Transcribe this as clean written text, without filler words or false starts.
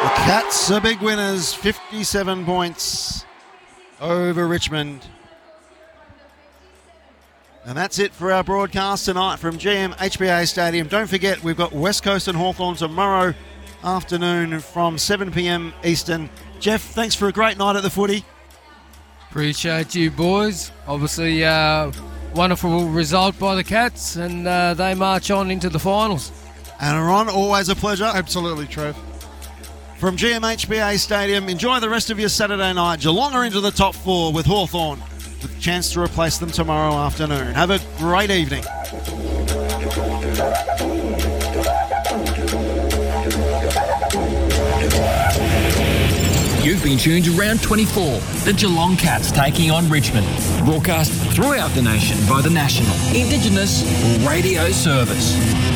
The Cats are big winners, 57 points over Richmond. And that's it for our broadcast tonight from GMHBA Stadium. Don't forget, we've got West Coast and Hawthorn tomorrow afternoon from 7 p.m. Eastern. Jeff, thanks for a great night at the footy. Appreciate you, boys. Obviously, wonderful result by the Cats, and they march on into the finals. And Ron, always a pleasure. Absolutely, Trev. From GMHBA Stadium, enjoy the rest of your Saturday night. Geelong are into the top four with Hawthorn, with a chance to replace them tomorrow afternoon. Have a great evening. You've been tuned to Round 24, the Geelong Cats taking on Richmond. Broadcast throughout the nation by the National Indigenous Radio Service.